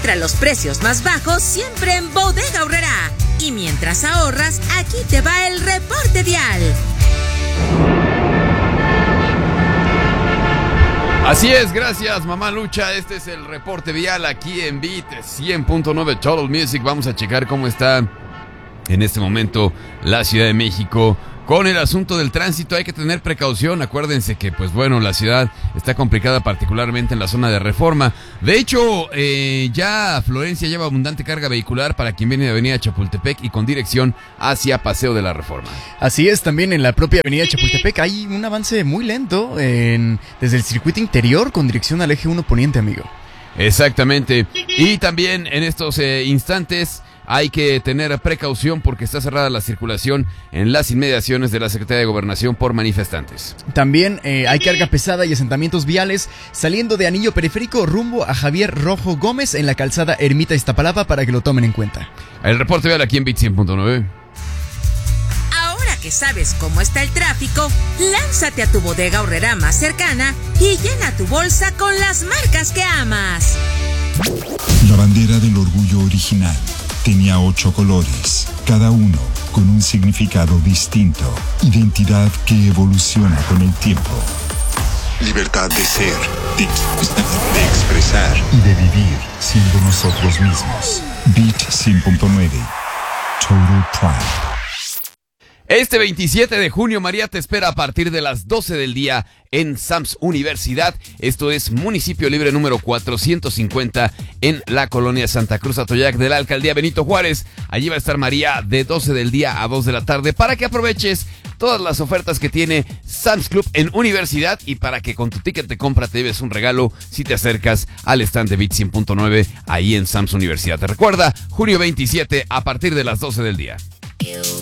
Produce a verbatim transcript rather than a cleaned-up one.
Encuentra los precios más bajos siempre en Bodega Aurrerá. Y mientras ahorras, aquí te va el reporte vial. Así es, gracias mamá Lucha. Este es el reporte vial aquí en Beat cien punto nueve Total Music. Vamos a checar cómo está en este momento la Ciudad de México con el asunto del tránsito. Hay que tener precaución. Acuérdense que, pues bueno, la ciudad está complicada, particularmente en la zona de Reforma. De hecho, eh, ya Florencia lleva abundante carga vehicular para quien viene de Avenida Chapultepec y con dirección hacia Paseo de la Reforma. Así es, también en la propia Avenida Chapultepec hay un avance muy lento en, desde el circuito interior con dirección al eje uno Poniente, amigo. Exactamente. Y también en estos eh, instantes hay que tener precaución porque está cerrada la circulación en las inmediaciones de la Secretaría de Gobernación por manifestantes. También eh, hay carga pesada y asentamientos viales saliendo de Anillo Periférico rumbo a Javier Rojo Gómez en la calzada Ermita Iztapalapa para que lo tomen en cuenta. El reporte vial aquí en Beat cien punto nueve. Ahora que sabes cómo está el tráfico, lánzate a tu Bodega Aurrerá más cercana y llena tu bolsa con las marcas que amas. La bandera del orgullo original tenía ocho colores, cada uno con un significado distinto. Identidad que evoluciona con el tiempo. Libertad de ser, de, de expresar y de vivir siendo nosotros mismos. Beat cien punto nueve. Total Pride. Este veintisiete de junio, María te espera a partir de las doce del día en Sams Universidad. Esto es Municipio Libre número cuatrocientos cincuenta en la colonia Santa Cruz Atoyac de la Alcaldía Benito Juárez. Allí va a estar María de doce del día a dos de la tarde para que aproveches todas las ofertas que tiene Sam's Club en Universidad y para que con tu ticket de compra te lleves un regalo si te acercas al stand de Beat cien punto nueve ahí en Sams Universidad. Te recuerda, junio veintisiete a partir de las doce del día.